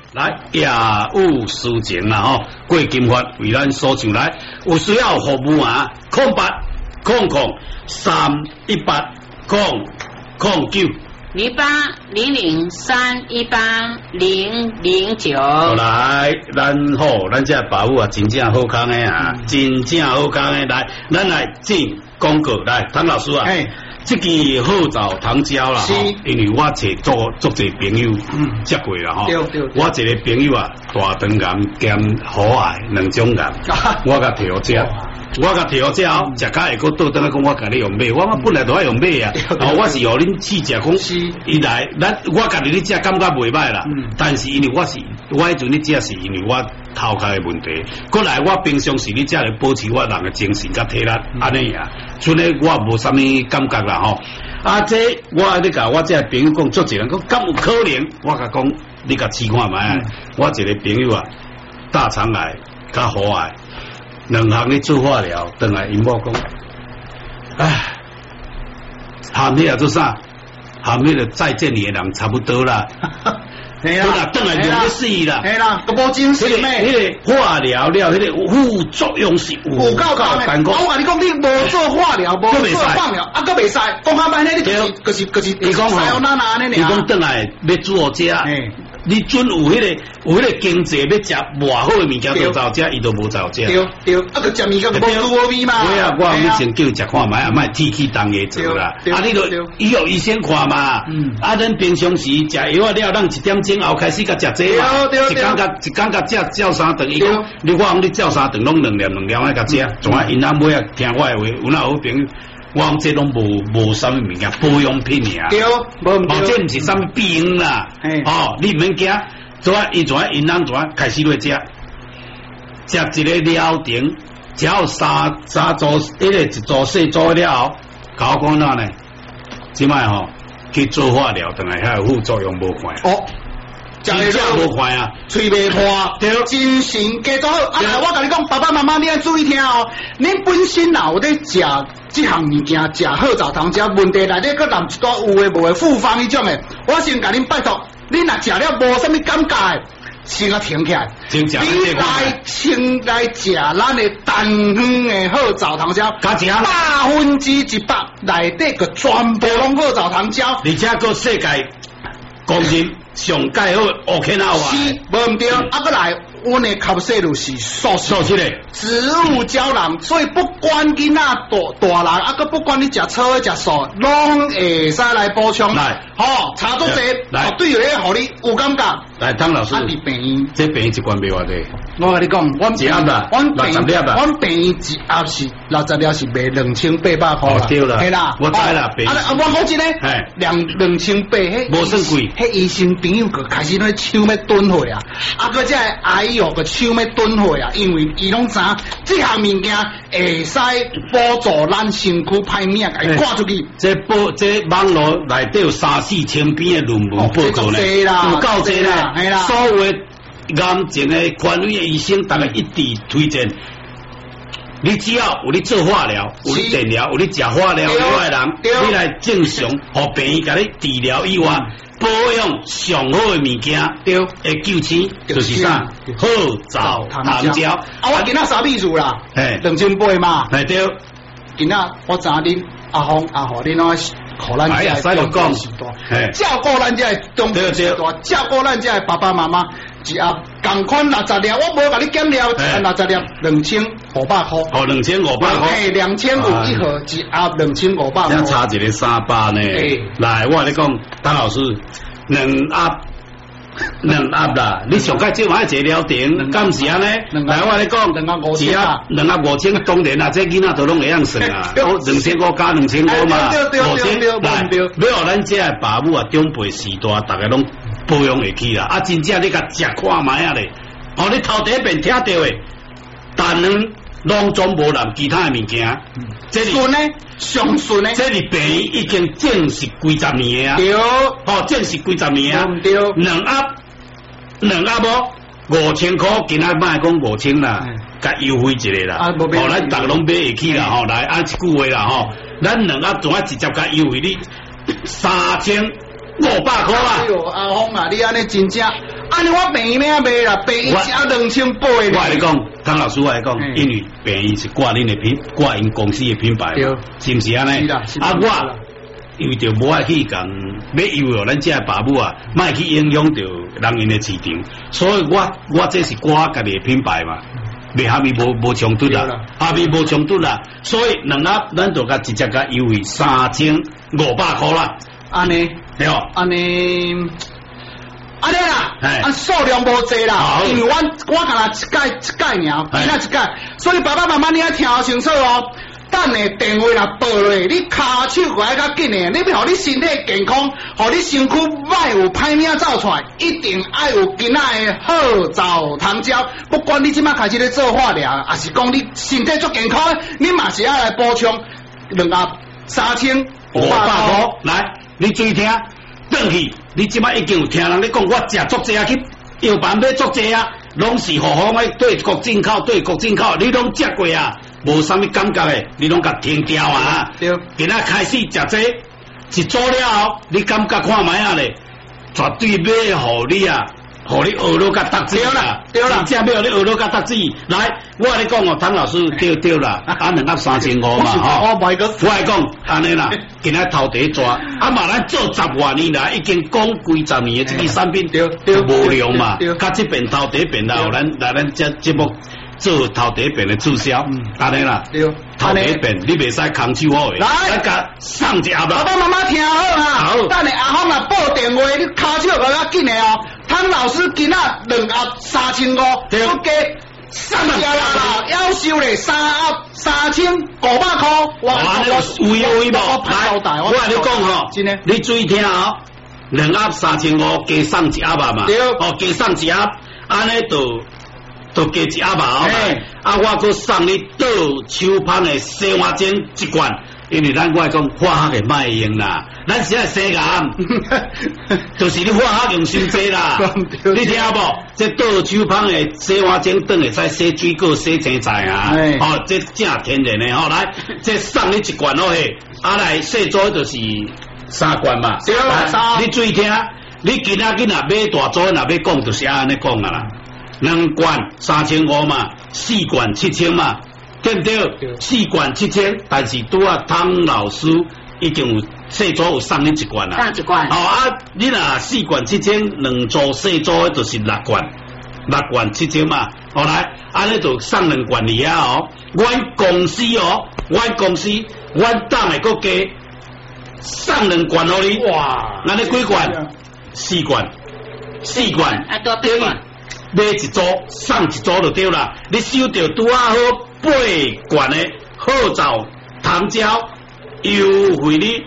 来业务事情啦吼，过金发为咱所想来，有需要服务啊，0800-318-009。 0800-318-009。 来，咱这保姆啊，真正好康的啊，真正好康的。来，咱来进广告来，唐老师啊，这个好枣糖胶啦，因为我找做一朋友接过啦吼，我一个朋友啊，大肠癌兼喉癌两种癌，我甲调食。我甲调之后，食开会佫倒转来讲，我甲你用买，我本来都爱用买啊。我是互恁试食讲，伊来，我家己咧食感觉袂歹啦。但是因为我迄阵咧食是因为我头壳的问题，过来我平常时咧食来保持我人的精神甲体力安尼啊，所以我无啥物感觉啦吼。啊，这我咧甲我这朋友讲，做一人讲，敢有可能？我甲讲，你甲试看卖。我一个朋友啊，大肠癌甲喉癌。两项咧做化疗，等来因某讲，唉，含迄做啥？含迄个再见你的人差不多啦。对啦，等来用咧死啦。 系啦，都无精神咩？ 迄个化疗了，迄个副作用是有够大嘅。我话你讲，你无做化疗，无做放疗，啊，佫袂使。讲下摆呢，你就是， 你讲吼，你讲等来要做食。你准有迄个经济要食偌好的物件都走食，伊都无走食。 对，啊个食物件无滋无味嘛。 对啊，我以前叫伊食看卖，莫天气当下做啦。啊，你著以后医生看嘛。啊，咱平常时食药啊了，咱1点钟后开始甲食这嘛。一工甲食照3顿，伊讲你我讲你照3顿拢2粒啊甲食，从啊因阿妹啊听我的话，有哪好朋友。我讲这拢无啥物物件，保养品尔。 对，无这毋是啥物病啦。哦，你毋免惊，怎啊？伊怎啊？因人怎啊？开始来食一个了停，只要三组，一组4组了后，甲我讲哪呢？即摆吼去做化疗，当然遐副作用无看。 哦。 真正无快啊， 嘴袂破，对，精神加做好。啊，我甲你讲，爸爸妈妈你要注意听哦。恁本身若有咧食这项物件，食好枣糖胶，问题内底佫含一寡有诶无诶复方迄种诶，我先甲恁拜托，恁若食了无啥物感觉诶，先啊停起来。你来先来食咱诶淡香诶好枣糖胶， 加食 100%内底个全部拢好枣糖胶， 而且个世界公认。上盖好 OK 那话， 是无毋对，啊个来，阮的卡布西鲁是素的植物胶囊，所以不管囡仔大人，啊个不管你食草食素，拢会使来补充。 来， 吼，查足济，来对个互你有感觉。 来，汤老师， 啊，伫病院， 这病院一罐卖偌济？ 我甲你讲， 一盒啦，60粒啦， 阮病院一盒是60粒是卖2800块啦。 对啦， 系啦， 我知啦，病院。 啊，我讲真诶，2800， 无算贵。 迄医生朋友个开始咧抢要囤货啊，啊个这阿姨哦个抢要囤货啊，因为伊拢知这项物件会使补助咱身躯歹命，甲伊挂出去。 这网络内底有3-4千篇的论文报告呢，有够济啦，所有的癌症的权威的医生，大家一致推荐。你只要有你做化疗，有你电疗，有你食化疗以外的人，你来正常，互病院甲你治疗以外。保养上好的物件，对，会救钱，就是啥？好枣糖胶。 啊，我今仔啥秘书啦？2800嘛。 系对。 今仔我知恁阿峰阿豪恁拢互咱这中国时代，照顾咱这中国时代，照顾咱这爸爸妈妈，一盒共款60粒，我无甲你减了，60粒2500块。 哦，2500块。 嘿，2500一盒，一盒2500块。 才差一个300呢。来，我你讲，唐老师，2盒啦，你上届这买一个了停，敢是安尼？来，我你讲，2盒5000，当然啦，这囡仔都拢会样算啊，2500加2500嘛，5000来，要互咱这爸母啊，长辈时代，大家拢保养会起啦。啊，真正你甲食看卖啊咧，哦，你头第一遍听到的，但能拢总无人其他的物件，这里顺呢，上顺呢， 这里病院已经证实几十年啊， 对， 哦，证实几十年啊， 对 ，2盒5000块，今仔卖讲5000啦，甲优惠一下啦，哦，咱大拢买会起啦，吼，来按一句话啦，吼，咱2盒总啊直接甲优惠你3500块啦。 哎呦，阿峰啊，你安尼真正。啊， 安尼我便宜咩卖啦，便宜只2800。 我来讲，汤老师我来讲，因为便宜是挂恁的挂因公司的品牌，是不是安尼？啊我。因为就无爱去讲要诱惑咱这爸母啊，莫去影响到人因的市场，所以我这是我家己的品牌嘛，袂虾米无冲突啦，虾米无冲突啦，所以两盒咱就甲直接甲优惠3500块啦， 安尼对哦， 安尼啦，按数量无济啦，因为我敢若一届尔，今仔一届，所以爸爸妈妈你要听清楚哦。等下电话若报落，你骹手过来较紧诶，你要互你身体健康，互你身躯莫有歹命走出来，一定爱有今仔诶好枣糖胶。不管你即摆开始咧做化疗，还是讲你身体足健康，你嘛是要来补充2盒3500块。 来，你注意听，转去，你即摆已经有听人咧讲，我食足济啊，去药房买足济啊，拢是何方诶对国进口，你拢食过啊？无啥物感觉诶，你拢甲停掉啊！ 对， 今仔开始食这，一做了后，你感觉看卖啊咧，绝对要互你啊，互你学落甲读书啦， 对啦， 真正要你学落甲读书。来，我来讲哦，唐老师对啦，啊2盒3500嘛，吼，我来讲安尼啦，今仔头第一抓，啊嘛咱做10多年啦，已经讲几十年诶，这个产品无量嘛，甲这边头第一遍啦，来咱这节目。做头第一遍的促销，安尼啦，头第一遍你袂使空手好诶，来甲送一盒啦。 爸爸妈妈听好啊，好，等下阿芳啊报电话，你骹手个较紧诶哦。汤老师今仔2盒3500，对，加送一盒啦，夭寿咧3盒3500块。 哇，有无？来，我跟你讲吼，真诶，你注意听哦，2盒3500加送一盒嘛， 对， 哦，加送一盒，安尼就加一盒嘛，啊，我搁送你倒手芳的洗碗精1罐，因为咱我讲化学的卖用啦，咱是爱洗牙，就是你化学用伤济啦，你听无？这倒手芳的洗碗精等会使洗水果、洗青菜啊，哦，这正天然的吼，来，这送你1罐哦嘿，啊来洗做就是3罐嘛，你注意听，你今仔日若买大组，若要讲就是安尼讲啊啦。2罐3500嘛，4罐7000嘛，对不对？4罐7000，但是拄啊汤老师已经有细组有送你1罐啦， 送1罐。 哦啊，你若4罐7000，2组细组就是6罐，6罐7000嘛。好来，安尼就送2罐尔啊哦。阮公司阮当下搁加送2罐互你。哇，安尼几罐？4罐， 啊多8罐。 买一组送一组就对啦，你收到拄啊好8罐的好枣糖胶，优惠你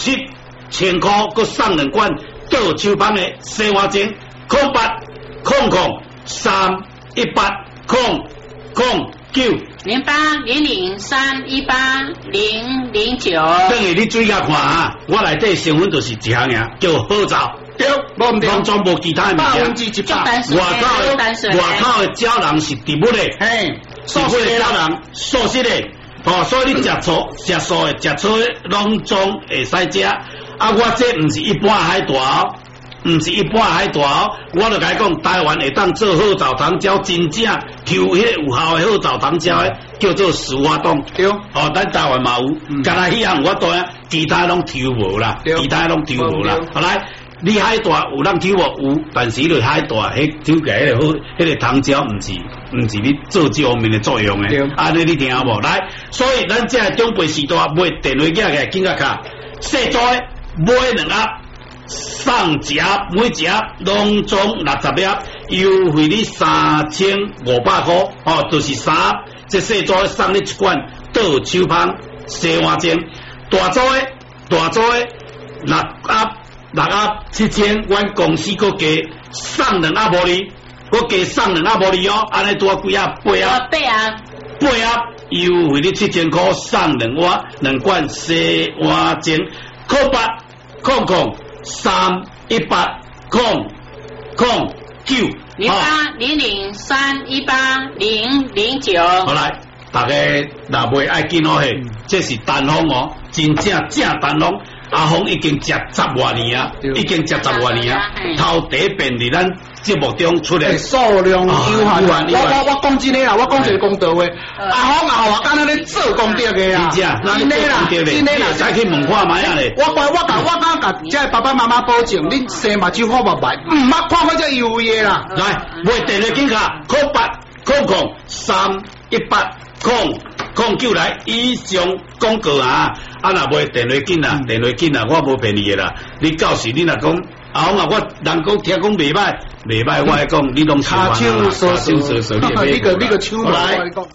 7000块，搁送2罐倒手芳的洗碗精0800318009。 0800318009。 等于你注意下看啊，我内底成分就是一项尔，叫好枣。对，拢总无其他物件。外口的胶囊是植物的，植物的胶囊素食的，哦，所以你食素的、食草的，拢总会使食。啊，我这唔是一般海大哦，唔是一般海大哦，我就甲你讲，台湾会当做好枣糖胶，真正抽迄个有效的好枣糖胶的，叫做石花冻。对，哦，咱台湾嘛有，干那迄样我当然，其他拢抽无啦，好来。你海大有人抽无有，但是迄个海大迄抽起来好，迄个糖胶唔是你做这方面的作用诶。安尼你听无？来，所以咱这长辈时代买电话寄来，紧甲卡，细组诶买2盒，送1盒，每1盒拢总60盒，优惠你3500块，哦，就是3盒，这细组送你1罐倒手芳洗碗精，大组诶6盒7000，阮公司搁加送2盒无哩，搁加送2盒无哩哦，安尼多几盒？8盒，优惠你7000块，送2罐洗碗精，0800318009。 0800318009。 好来，大家若袂爱紧哦嘿，这是单方哦，真正单方。阿峰已经食10多年啊，头第一遍伫咱节目中出来数量有限，我讲真诶啦，我讲一个公道话，阿峰啊，我敢若咧做功德诶啊，真诶啦，真诶啦， 再去问看卖啊咧。 我甲这爸爸妈妈保证，恁生目睭看目白，唔捌看过这优惠啦。 来，买电话警卡08003809来以上广告啊！啊，若买电话紧啊，我无骗你诶啦。你到时你若讲。啊，我人讲听讲袂歹，我讲你拢手，你个手来。